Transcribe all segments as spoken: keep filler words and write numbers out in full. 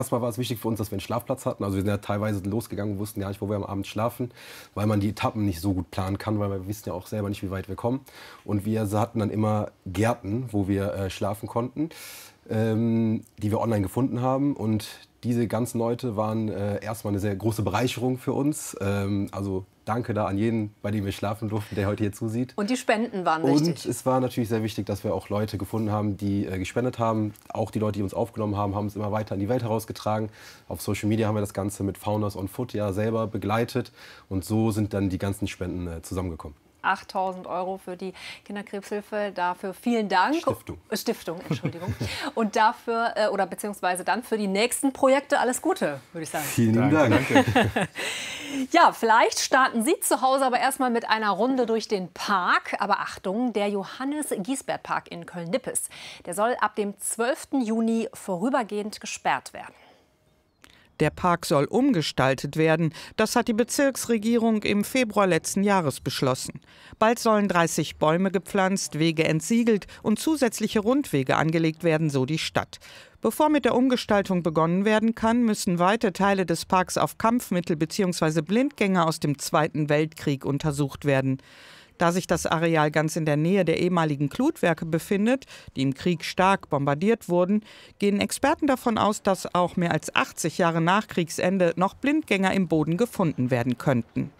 Erstmal war es wichtig für uns, dass wir einen Schlafplatz hatten. Also wir sind ja teilweise losgegangen, wussten ja nicht, wo wir am Abend schlafen, weil man die Etappen nicht so gut planen kann, weil wir wissen ja auch selber nicht, wie weit wir kommen. Und wir hatten dann immer Gärten, wo wir äh, schlafen konnten, ähm, die wir online gefunden haben. Und diese ganzen Leute waren äh, erstmal eine sehr große Bereicherung für uns. Ähm, also danke da an jeden, bei dem wir schlafen durften, der heute hier zusieht. Und die Spenden waren wichtig. Und es war natürlich sehr wichtig, dass wir auch Leute gefunden haben, die äh, gespendet haben. Auch die Leute, die uns aufgenommen haben, haben es immer weiter in die Welt herausgetragen. Auf Social Media haben wir das Ganze mit Founders on Foot ja selber begleitet. Und so sind dann die ganzen Spenden äh, zusammengekommen. achttausend Euro für die Kinderkrebshilfe. Dafür vielen Dank. Stiftung. Stiftung, Entschuldigung. Und dafür, äh, oder beziehungsweise dann für die nächsten Projekte alles Gute, würde ich sagen. Vielen lieben Dank. Danke. Ja, vielleicht starten Sie zu Hause aber erstmal mit einer Runde durch den Park. Aber Achtung, der Johannes-Giesbert-Park in Köln-Nippes, der soll ab dem zwölften Juni vorübergehend gesperrt werden. Der Park soll umgestaltet werden. Das hat die Bezirksregierung im Februar letzten Jahres beschlossen. Bald sollen dreißig Bäume gepflanzt, Wege entsiegelt und zusätzliche Rundwege angelegt werden, so die Stadt. Bevor mit der Umgestaltung begonnen werden kann, müssen weite Teile des Parks auf Kampfmittel bzw. Blindgänger aus dem Zweiten Weltkrieg untersucht werden. Da sich das Areal ganz in der Nähe der ehemaligen Glutwerke befindet, die im Krieg stark bombardiert wurden, gehen Experten davon aus, dass auch mehr als achtzig Jahre nach Kriegsende noch Blindgänger im Boden gefunden werden könnten.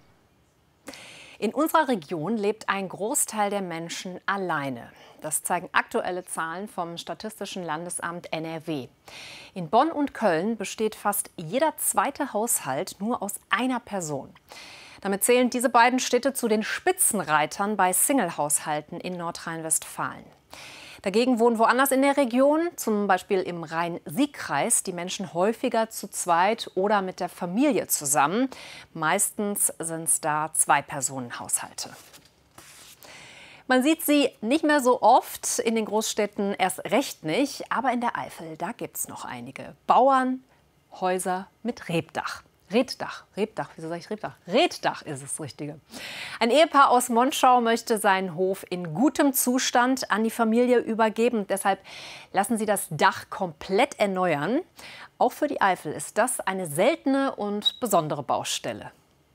In unserer Region lebt ein Großteil der Menschen alleine. Das zeigen aktuelle Zahlen vom Statistischen Landesamt N R W. In Bonn und Köln besteht fast jeder zweite Haushalt nur aus einer Person. Damit zählen diese beiden Städte zu den Spitzenreitern bei Single-Haushalten in Nordrhein-Westfalen. Dagegen wohnen woanders in der Region, zum Beispiel im Rhein-Sieg-Kreis, die Menschen häufiger zu zweit oder mit der Familie zusammen. Meistens sind es da Zwei-Personen-Haushalte. Man sieht sie nicht mehr so oft, in den Großstädten erst recht nicht. Aber in der Eifel, da gibt es noch einige Bauern, Häuser mit Rebdach. Reetdach, Rebdach, wieso sage ich Rebdach? Reetdach ist das Richtige. Ein Ehepaar aus Monschau möchte seinen Hof in gutem Zustand an die Familie übergeben. Deshalb lassen sie das Dach komplett erneuern. Auch für die Eifel ist das eine seltene und besondere Baustelle.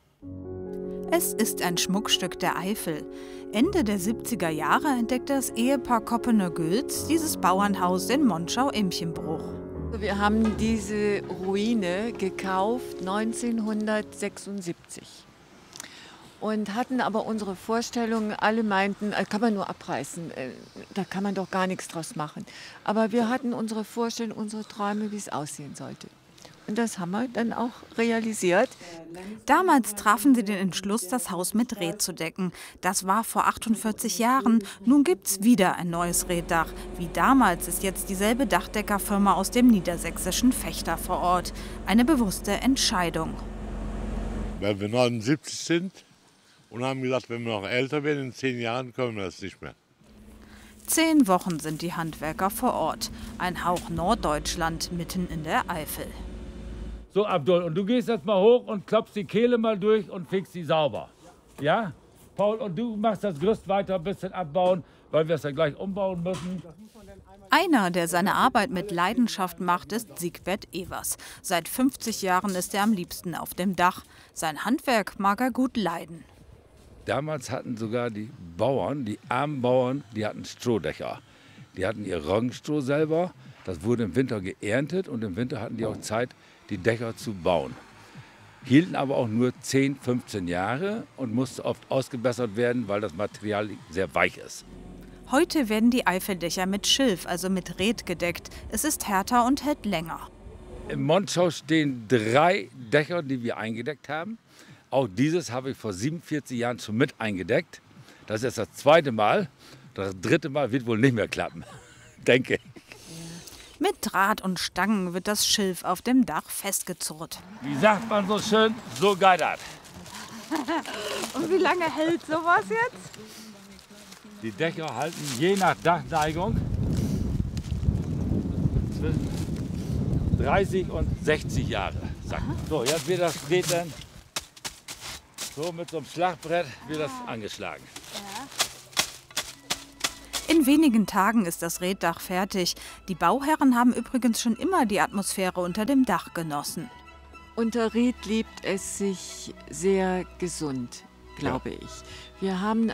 Es ist ein Schmuckstück der Eifel. Ende der siebziger Jahre entdeckte das Ehepaar Koppener-Gülz dieses Bauernhaus in Monschau-Imchenbruch. Wir haben diese Ruine gekauft neunzehnhundertsechsundsiebzig und hatten aber unsere Vorstellungen, alle meinten, das kann man nur abreißen, da kann man doch gar nichts draus machen. Aber wir hatten unsere Vorstellungen, unsere Träume, wie es aussehen sollte. Und das haben wir dann auch realisiert. Damals trafen sie den Entschluss, das Haus mit Reet zu decken. Das war vor achtundvierzig Jahren. Nun gibt es wieder ein neues Reetdach. Wie damals ist jetzt dieselbe Dachdeckerfirma aus dem niedersächsischen Vechta vor Ort. Eine bewusste Entscheidung. Weil wir neunundsiebzig sind und haben gesagt, wenn wir noch älter werden, in zehn Jahren können wir das nicht mehr. Zehn Wochen sind die Handwerker vor Ort. Ein Hauch Norddeutschland mitten in der Eifel. So, Abdul, und du gehst jetzt mal hoch und klopfst die Kehle mal durch und fegst sie sauber. Ja? Paul, und du machst das Gerüst weiter ein bisschen abbauen, weil wir es ja gleich umbauen müssen. Einer, der seine Arbeit mit Leidenschaft macht, ist Siegbert Evers. Seit fünfzig Jahren ist er am liebsten auf dem Dach. Sein Handwerk mag er gut leiden. Damals hatten sogar die Bauern, die armen Bauern, die hatten Strohdächer. Die hatten ihr Roggenstroh selber. Das wurde im Winter geerntet und im Winter hatten die auch Zeit, die Dächer zu bauen. Hielten aber auch nur zehn, fünfzehn Jahre und musste oft ausgebessert werden, weil das Material sehr weich ist. Heute werden die Eifeldächer mit Schilf, also mit Reet, gedeckt. Es ist härter und hält länger. In Monschau stehen drei Dächer, die wir eingedeckt haben. Auch dieses habe ich vor siebenundvierzig Jahren schon mit eingedeckt. Das ist das zweite Mal. Das dritte Mal wird wohl nicht mehr klappen, denke ich. Mit Draht und Stangen wird das Schilf auf dem Dach festgezurrt. Wie sagt man so schön, so geidert. Und wie lange hält sowas jetzt? Die Dächer halten je nach Dachneigung zwischen dreißig und sechzig Jahre. So, jetzt wird das geht dann so mit so einem Schlagbrett wird das angeschlagen. In wenigen Tagen ist das Reetdach fertig. Die Bauherren haben übrigens schon immer die Atmosphäre unter dem Dach genossen. Unter Reet lebt es sich sehr gesund, glaube ja. ich. Wir haben